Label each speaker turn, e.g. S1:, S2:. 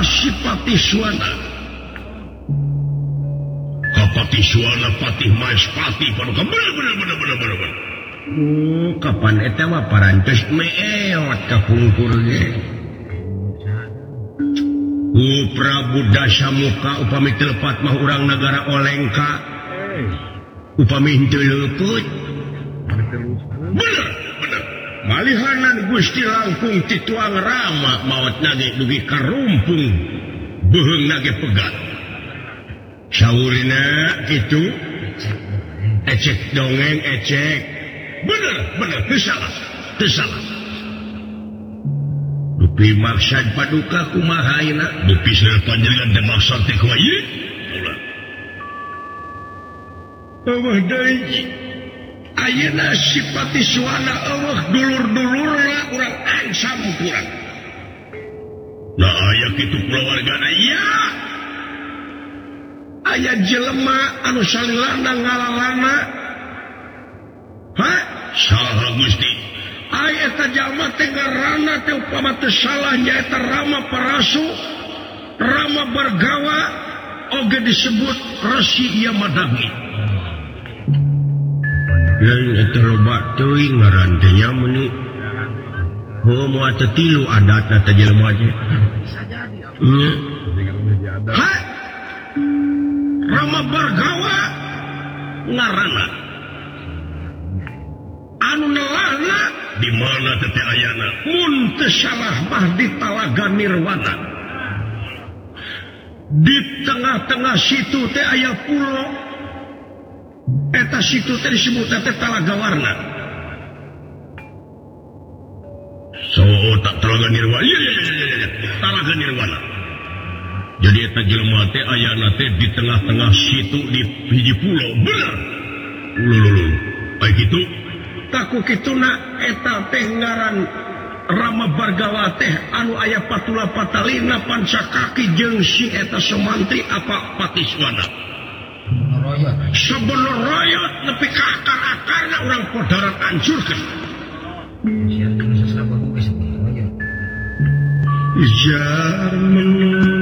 S1: Sipati Suwana Kapati Suwana Patih Maespati bener kapan eta mah parantos meeot kapungkur ge Prabu Dasamuka upami telepat mah urang negara Olengka upami henteu leupeut bener malihanan Gusti langkung tituang Rama maot nage dugi karumpung beuheung nage pegat saurina kitu ecek dongeng ecek bener teu salah dupi maksad paduka kumaha ayeuna dupi saeur panjenengan teh maksad teh ku ieu eueuh deui ayeuna Sipati Suwana eueuh dulur-dulurna urang ansam kurang nah aya kitu kulawargana iya aya jelema anu salilana ngalalana saha Gusti aya eta jalma teh ngaranna teh upama teu salah nyaeta Rama Parasu Rama Bargawa oge disebut Resi Yamadagi lain eta loba teuing ngaran teh nya meuni moal teu tilu adatna teh jelema teh Rama Bargawa ngaranna anu nelana di mana teh ayana mun teu salah mah di Talaga Nirwana di tengah-tengah situ teh aya pulo eta situ teh disebut teh Talaga Warna so tak Talaga Nirwana iya Talaga Nirwana jadi eta jelema teh ayana teh di tengah-tengah situ di hiji pulo bener ululul baik itu taku kituna eta teh ngaran Rama Bargawa teh anu aya patula patalina pancakaki jeung si eta semantri apa Pati Suwana sabener rakyat nepi ka akar-akarna urang podaran hancurkeun jar menung